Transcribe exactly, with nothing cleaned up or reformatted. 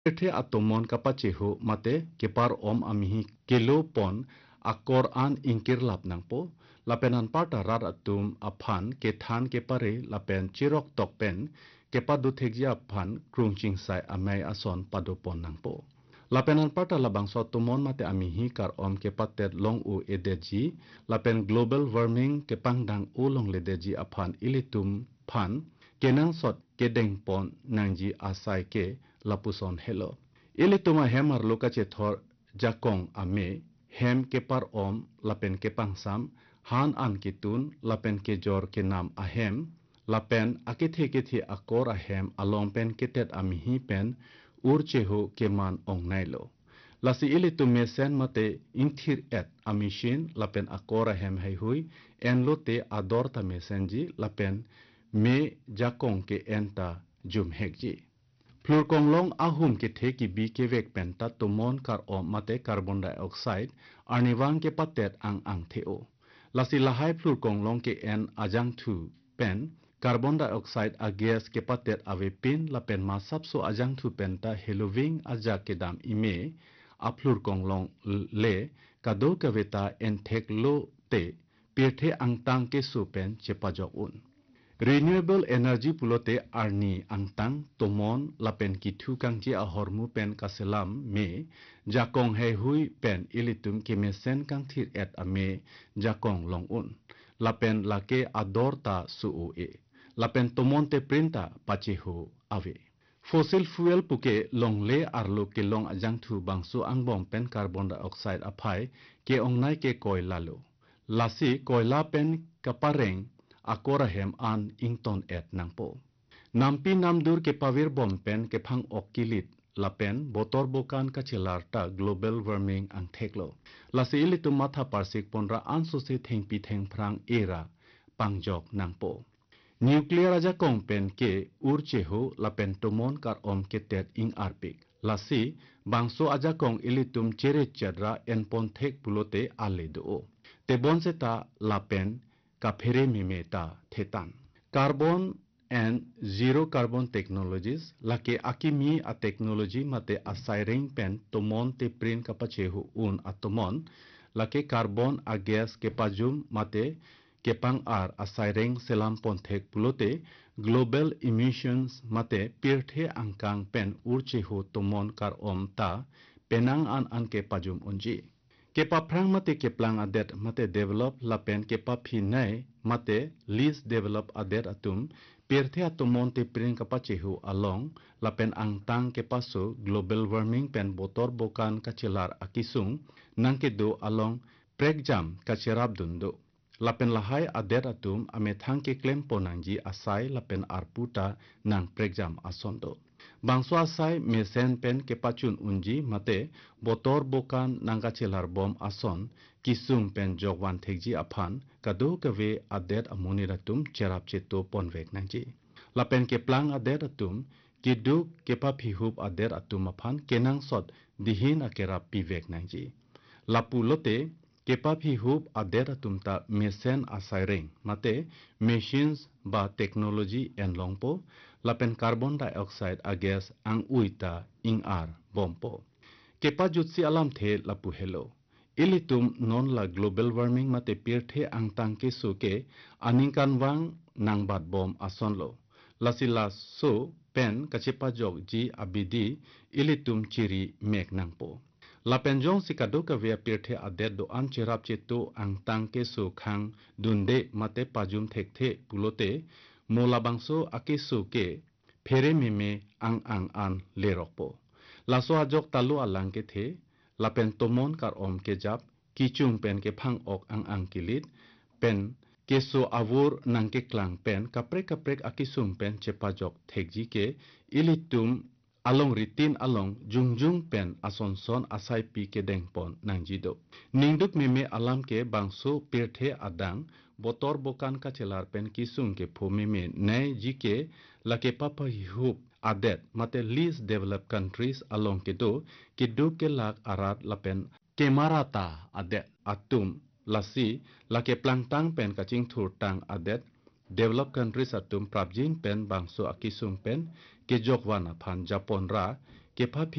Erte atomon kapacheho mate kepar om amihi kelo pon akor an ingkir lap nangpo lapenan parta rar atum aphan ke than ke pare lapen chirok tok pen ke padu thekji aphan krungching sai amai ason padu pon nangpo lapenan parta labang so tumon mate amihi kar om ke patet long u edeji lapen global warming ke pangdang u long ledeji aphan ilitum phan kenang sot kedeng pon nangji asai ke lapuson hello ilituma hemar loka che thor jakong ame hem ke par om lapen ke pangsam han an kitun lapen ke jor ke nam ahem lapen akithe kithe akor ahem along pen ketet amihi pen urcheho keman ong nailo lasi ilitum mesen mate inthir et amishin lapen akor ahem hai hui enlote ador ta mesenji lapen me jakong ke enta jum hekji Flur konglong ahum ke the ki bi ke vek penta tumon kar om mate carbon dioxide arniwang ke patet ang ang theo lasi lahai flur konglong ke en ajang thu pen carbon dioxide a gas ke patet ave pin la pen ma sapso ajang thu penta heloving aja ke dam ime a flur konglong le kado kaveta en thek lo te pirthe ang tang ke su pen chepajok un Renewable energy pulote arni angtang tomon lapen kithu kangji ahormu pen kaselam me jakong he hui pen ilitum kemesen kang thir et ame jakong long un lapen lake adorta suu e lapen tomon te printa pachehu ave fossil fuel puke long le arlo ke long ajang thu bangsu angbom pen carbon dioxide aphai ke ongnai ke koila lo lasi koila pen kapareng akorahem an ington et nangpo nampi namdur ke pavir bompen ke phang okilit lapen botor bokan kachelar ta global warming ang theklo lasi ilitu matha parsik ponra anso se thengpi theng phrang era pangjok nangpo nuclear aja kongpen ke urcheho lapen tomon kar om ke tet ing arpik lasi bangso aja kong ilitum chere chadra en pon thek pulote aledo te bonseta lapen kaphere mimeta thetan carbon and zero carbon technologies lake akimi a technology mate asairing pen tomon te prin kapachehu un atomon lake carbon a gas ke pajum mate kepang ar asairing selam ponthek pulote global emissions mate pirthe angkang pen urchehu tomon kar om ta penang an an ke pajum unji kepa phrang mate keplang adet mate develop lapen kepa phinai mate least develop adet atum perthe atumon te pring kapachehu along lapen angtang kepaso global warming pen botor bokan kachelar akisung nangke do along pregjam kacherab dundo lapen lahai adet atum ame thangke klem ponangji asai lapen arputa nang pregjam asondo bangso asai mesen pen kepachun unji mate botor bokan nangkachelar bom ason kisung pen jogwan thekji aphan kado kave adet amuniratum cherap cheto ponvek nangji lapen keplang adet atum kiduk kepa phihub adet atum aphan kenang sot dihin akera pivek nangji lapulote kepa phihub adet atum ta mesen asairing mate machines ba technology en longpo lapen carbon dioxide agas ang uita ing ar bompo kepa jutsi alam the lapu hello ilitum non la global warming mate pirthe ang tangke suke aningkan wang nangbat bom asonlo lasila so pen kachepa jog ji abidi ilitum chiri mek nangpo lapen jong sikado ka via pirthe adet do an cherap cheto ang tangke su khang dunde mate pajum thekthe pulote mola bangso akisu ke phere meme ang ang an lerokpo laso ajok talu alang ke the lapen tomon kar om ke jap kichung pen ke phang ok ang ang kilit pen keso avur nangke klang pen kaprek kaprek akisum pen chepajok thekji ke ilitum along ritin along jungjung pen asonson asai pi ke dengpon nangjido ningduk meme alam ke bangso pirthe adang botor bokan kachelar pen kisung ke phomeme nei jike lake papa hup adet mate least developed countries along ke do kidu ke lak arat lapen kemarata adet atum lasi lake plangtang pen kaching thur tang adet developed countries atum prabjin pen bangso akisung pen ke jokwana phan japon ra ke